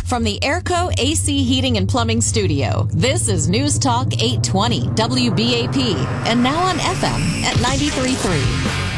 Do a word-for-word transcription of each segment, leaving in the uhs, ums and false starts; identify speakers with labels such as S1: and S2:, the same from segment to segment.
S1: From the Airco A C Heating and Plumbing Studio, this is News Talk eight twenty W B A P, and now on F M at ninety-three point three.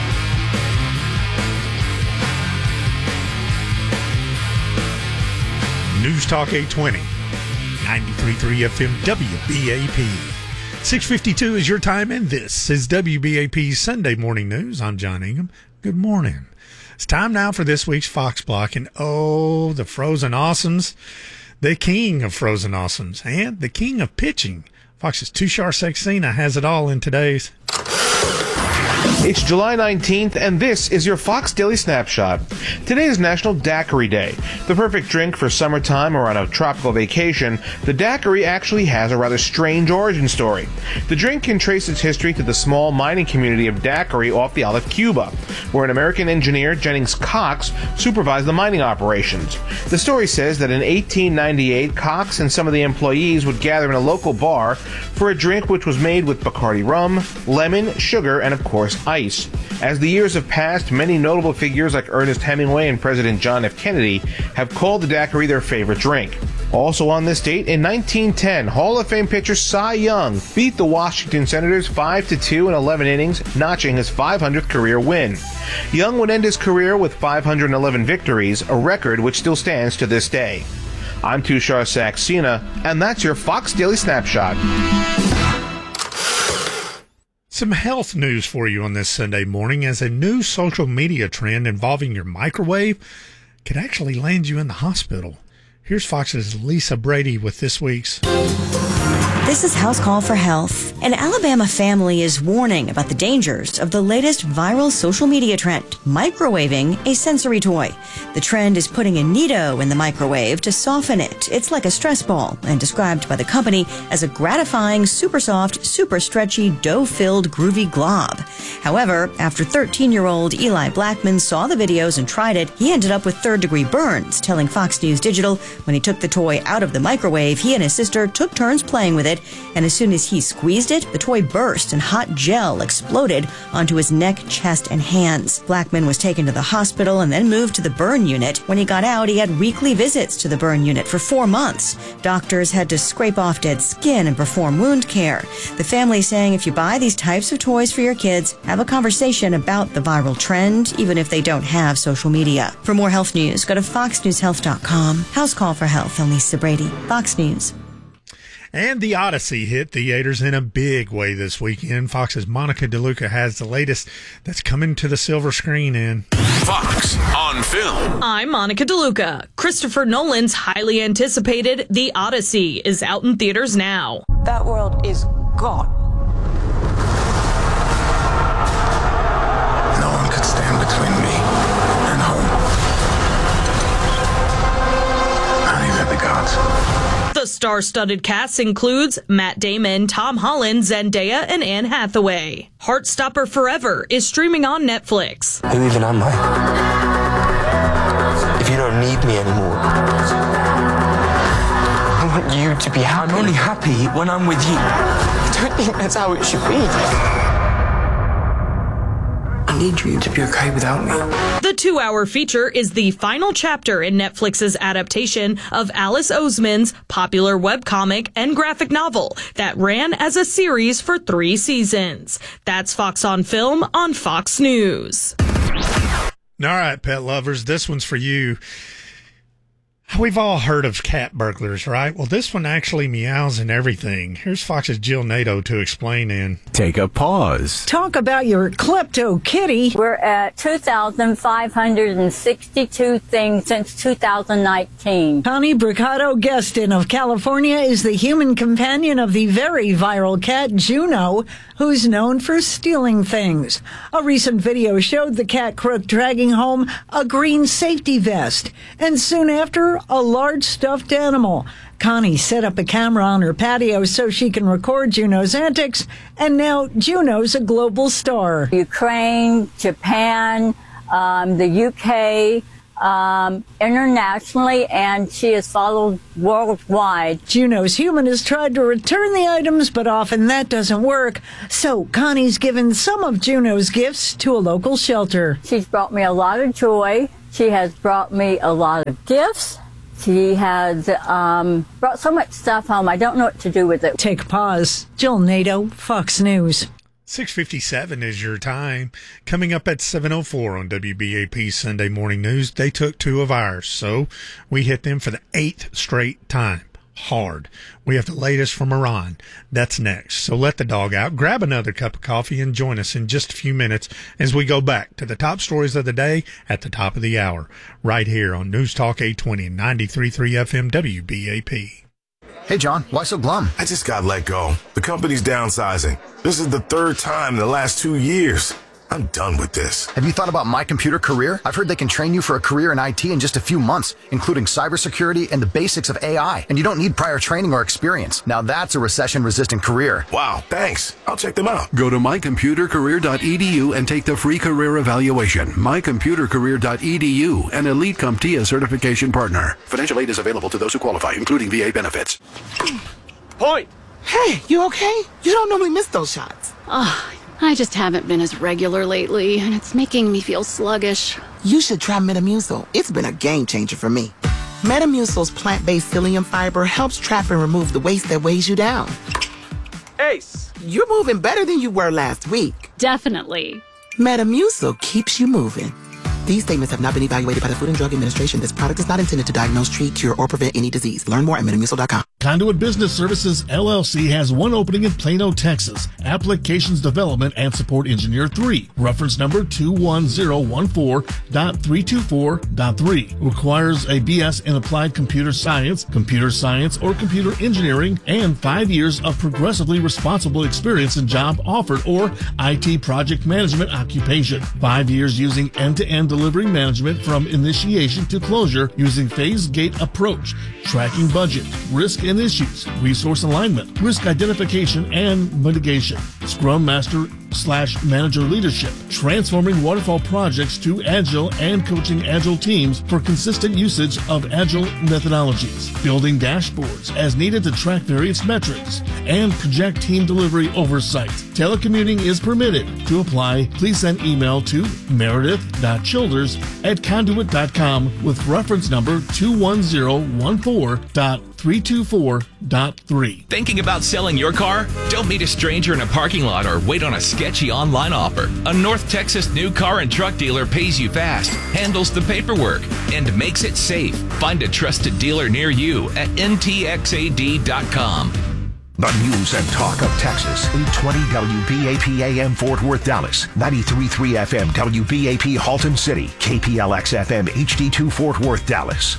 S2: News Talk eight twenty, ninety-three point three F M W B A P. six fifty-two is your time, and this is W B A P's Sunday Morning News. I'm John Ingham. Good morning. It's time now for this week's Fox Block, and oh, the Frozen Awesomes, the king of Frozen Awesomes, and the king of pitching. Fox's Tushar Saxena has it all in today's.
S3: It's July nineteenth, and this is your Fox Daily Snapshot. Today is National Daiquiri Day. The perfect drink for summertime or on a tropical vacation, the daiquiri actually has a rather strange origin story. The drink can trace its history to the small mining community of Daiquiri off the Isle of Cuba, where an American engineer, Jennings Cox, supervised the mining operations. The story says that in eighteen ninety-eight, Cox and some of the employees would gather in a local bar for a drink which was made with Bacardi rum, lemon, sugar, and of course ice. As the years have passed, many notable figures like Ernest Hemingway and President John F. Kennedy have called the daiquiri their favorite drink. Also on this date, in nineteen ten, Hall of Fame pitcher Cy Young beat the Washington Senators five to two in eleven innings, notching his five hundredth career win. Young would end his career with five hundred eleven victories, a record which still stands to this day. I'm Tushar Saxena, and that's your Fox Daily Snapshot.
S2: Some health news for you on this Sunday morning, as a new social media trend involving your microwave could actually land you in the hospital. Here's Fox's Lisa Brady with this week's.
S4: This is House Call for Health. An Alabama family is warning about the dangers of the latest viral social media trend, microwaving a sensory toy. The trend is putting a Neato in the microwave to soften it. It's like a stress ball and described by the company as a gratifying, super soft, super stretchy, dough-filled, groovy glob. However, after thirteen-year-old Eli Blackman saw the videos and tried it, he ended up with third-degree burns, telling Fox News Digital when he took the toy out of the microwave, he and his sister took turns playing with it, and as soon as he squeezed it, the toy burst and hot gel exploded onto his neck, chest, and hands. Blackman was taken to the hospital and then moved to the burn unit. When he got out, he had weekly visits to the burn unit for four months. Doctors had to scrape off dead skin and perform wound care. The family saying if you buy these types of toys for your kids, have a conversation about the viral trend, even if they don't have social media. For more health news, go to fox news health dot com. House Call for Health, I'm Lisa Brady, Fox News.
S2: And The Odyssey hit theaters in a big way this weekend. Fox's Monica DeLuca has the latest that's coming to the silver screen in
S5: Fox on Film.
S6: I'm Monica DeLuca. Christopher Nolan's highly anticipated The Odyssey is out in theaters now.
S7: That world is gone.
S5: No one could stand between me and home. Not even the gods.
S6: The star-studded cast includes Matt Damon, Tom Holland, Zendaya, and Anne Hathaway. Heartstopper Forever is streaming on Netflix.
S8: Who even am I? If you don't need me anymore, I want you to be happy. I'm only happy when I'm with you. I don't think that's how it should be. I need you to be okay without me.
S6: The two-hour feature is the final chapter in Netflix's adaptation of Alice Oseman's popular webcomic and graphic novel that ran as a series for three seasons. That's Fox on Film on Fox News.
S2: All right, pet lovers, this one's for you. We've all heard of cat burglars, right? Well, this one actually meows and everything. Here's Fox's Jill Nato to explain in.
S9: Take a pause.
S10: Talk about your klepto kitty.
S11: We're at two thousand five hundred sixty-two things since two thousand nineteen.
S10: Connie Bricado Guestin of California is the human companion of the very viral cat Juno, who's known for stealing things. A recent video showed the cat crook dragging home a green safety vest, and soon after, a large stuffed animal. Connie set up a camera on her patio so she can record Juno's antics, and now Juno's a global star.
S11: Ukraine, Japan, um, the U K, um, internationally, and she is followed worldwide.
S10: Juno's human has tried to return the items, but often that doesn't work. So Connie's given some of Juno's gifts to a local shelter.
S11: She's brought me a lot of joy. She has brought me a lot of gifts, She has um, brought so much stuff home, I don't know what to do with it.
S10: Take a pause. Jill Nato, Fox News.
S2: six fifty-seven is your time. Coming up at seven oh four on W B A P Sunday Morning News, they took two of ours, so we hit them for the eighth straight time. Hard. We have the latest from Iran. That's next. So let the dog out, grab another cup of coffee, and join us in just a few minutes as we go back to the top stories of the day at the top of the hour, right here on News Talk eight twenty, ninety-three point three F M W B A P.
S9: Hey, John, why so glum?
S5: I just got let go. The company's downsizing. This is the third time in the last two years. I'm done with this.
S9: Have you thought about My Computer Career? I've heard they can train you for a career in I T in just a few months, including cybersecurity and the basics of A I. And you don't need prior training or experience. Now that's a recession-resistant career.
S5: Wow, thanks. I'll check them out.
S12: Go to my computer career dot e d u and take the free career evaluation. my computer career dot e d u, an Elite CompTIA certification partner. Financial aid is available to those who qualify, including V A benefits.
S13: Point! Hey, you okay? You don't normally miss those shots.
S14: Oh, I just haven't been as regular lately, and it's making me feel sluggish.
S13: You should try Metamucil. It's been a game changer for me. Metamucil's plant-based psyllium fiber helps trap and remove the waste that weighs you down. Ace, you're moving better than you were last week.
S14: Definitely.
S13: Metamucil keeps you moving. These statements have not been evaluated by the Food and Drug Administration. This product is not intended to diagnose, treat, cure, or prevent any disease. Learn more at metamucil dot com.
S15: Conduit Business Services, L L C has one opening in Plano, Texas. Applications Development and Support Engineer three. Reference number two one zero one four dot three two four dot three. Requires a B S in Applied Computer Science, Computer Science, or Computer Engineering, and five years of progressively responsible experience in job offered or I T project management occupation. Five years using end-to-end delivery management from initiation to closure using phase gate approach, tracking budget, risk and issues, resource alignment, risk identification and mitigation, Scrum Master slash manager leadership, transforming waterfall projects to agile and coaching agile teams for consistent usage of agile methodologies, building dashboards as needed to track various metrics, and project team delivery oversight. Telecommuting is permitted. To apply, please send email to meredith dot childers at conduit dot com with reference number two one zero one four dot three two four dot three.
S16: Thinking about selling your car? Don't meet a stranger in a parking lot or wait on a sketchy online offer. A North Texas new car and truck dealer pays you fast, handles the paperwork, and makes it safe. Find a trusted dealer near you at N T X A D dot com.
S17: The news and talk of Texas. eight twenty W B A P A M Fort Worth, Dallas. ninety-three point three F M W B A P Halton City. K P L X F M H D two Fort Worth, Dallas.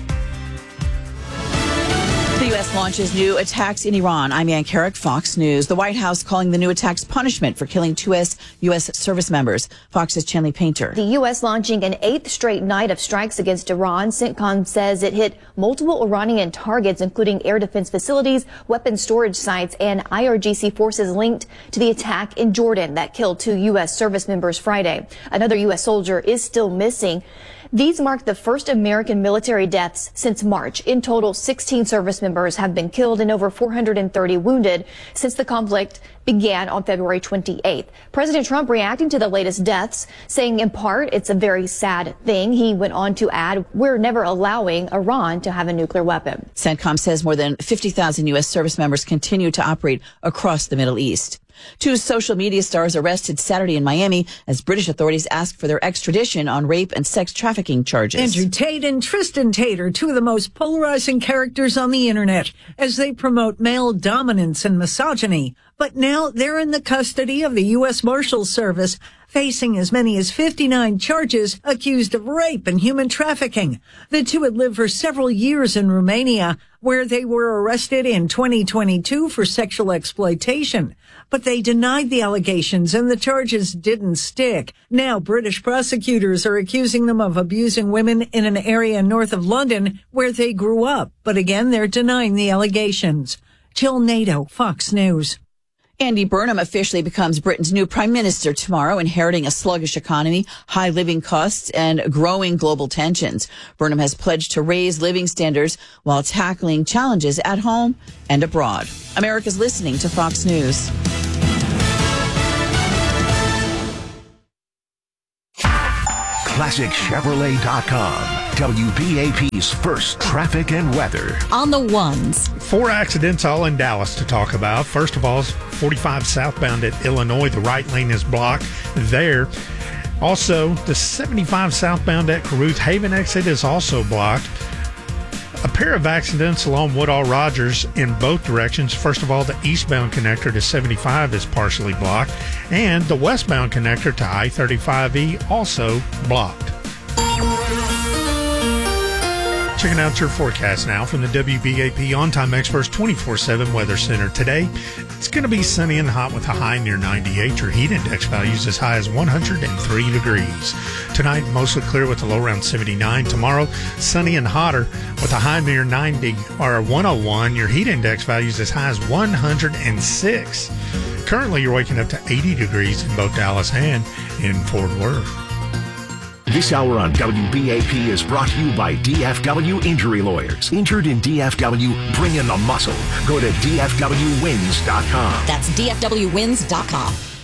S18: The U S launches new attacks in Iran. I'm Ann Carrick, Fox News. The White House calling the new attacks punishment for killing two U S service members. Fox's Chenley Painter.
S19: The U S launching an eighth straight night of strikes against Iran. CENTCOM says it hit multiple Iranian targets, including air defense facilities, weapons storage sites, and I R G C forces linked to the attack in Jordan that killed two U S service members Friday. Another U S soldier is still missing. These mark the first American military deaths since March. In total, sixteen service members have been killed and over four hundred thirty wounded since the conflict began on February twenty-eighth. President Trump reacting to the latest deaths, saying in part it's a very sad thing. He went on to add, we're never allowing Iran to have a nuclear weapon.
S18: CENTCOM says more than fifty thousand U S service members continue to operate across the Middle East. Two social media stars arrested Saturday in Miami as British authorities ask for their extradition on rape and sex trafficking charges.
S10: Andrew Tate and Tristan Tate are two of the most polarizing characters on the internet as they promote male dominance and misogyny. But now they're in the custody of the U S Marshals Service, facing as many as fifty-nine charges accused of rape and human trafficking. The two had lived for several years in Romania, where they were arrested in twenty twenty-two for sexual exploitation. But they denied the allegations and the charges didn't stick. Now British prosecutors are accusing them of abusing women in an area north of London where they grew up. But again, they're denying the allegations. Jill Nato, Fox News.
S18: Andy Burnham officially becomes Britain's new prime minister tomorrow, inheriting a sluggish economy, high living costs, and growing global tensions. Burnham has pledged to raise living standards while tackling challenges at home and abroad. America's listening to Fox News.
S17: Classic Chevrolet dot com. W B A P's first traffic and weather.
S1: On the ones.
S2: Four accidents all in Dallas to talk about. First of all, forty-five southbound at Illinois. The right lane is blocked there. Also, the seventy-five southbound at Caruth Haven exit is also blocked. A pair of accidents along Woodall Rogers in both directions. First of all, the eastbound connector to seventy-five is partially blocked, and the westbound connector to I thirty-five E also blocked. Checking out your forecast now from the W B A P On-Time Experts twenty-four seven Weather Center. Today, it's going to be sunny and hot with a high near ninety-eight. Your heat index values as high as one hundred three degrees. Tonight, mostly clear with a low around seventy-nine. Tomorrow, sunny and hotter with a high near ninety or one oh one. Your heat index values as high as one hundred six. Currently, you're waking up to eighty degrees in both Dallas and in Fort Worth.
S17: This hour on W B A P is brought to you by D F W Injury Lawyers. Injured in D F W? Bring in the muscle. Go to D F W wins dot com.
S1: That's D F W wins dot com.